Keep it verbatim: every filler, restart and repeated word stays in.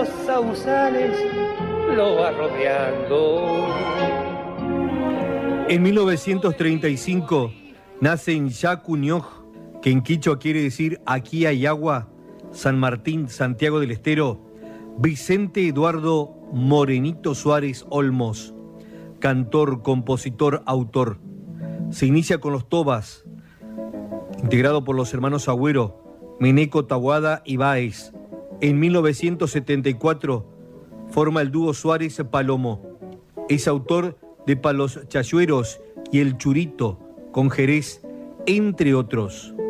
los sausales lo va rodeando. En mil novecientos treinta y cinco nace en Yacuñoj, que en quichua quiere decir aquí hay agua, San Martín, Santiago del Estero, Vicente Eduardo Morenito Suárez Olmos, cantor, compositor, autor. Se inicia con los Tobas, integrado por los hermanos Agüero, Meneco Taboada y Báez. En mil novecientos setenta y cuatro forma el dúo Suárez Palomo. Es autor de Palos Chayueros y El Churito con Jerez, entre otros.